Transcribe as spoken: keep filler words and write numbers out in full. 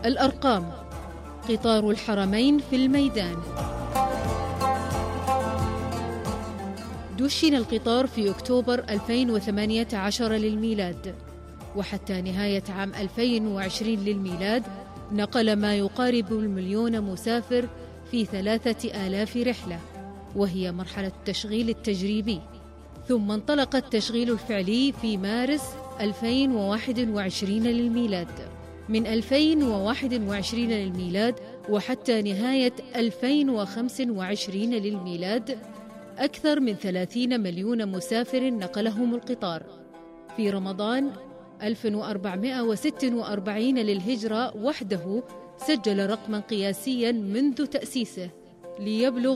الأرقام: قطار الحرمين في الميدان. دشن القطار في أكتوبر ألفين وثمانية عشر للميلاد، وحتى نهاية عام ألفين وعشرين للميلاد نقل ما يقارب المليون مسافر في ثلاثة آلاف رحلة، وهي مرحلة التشغيل التجريبي، ثم انطلق التشغيل الفعلي في مارس ألفين وواحد وعشرين للميلاد. من ألفين وواحد وعشرين للميلاد وحتى نهاية ألفين وخمسة وعشرين للميلاد أكثر من ثلاثين مليون مسافر نقلهم القطار. في رمضان ألف وأربعمائة وستة وأربعين للهجرة وحده سجل رقما قياسيا منذ تأسيسه ليبلغ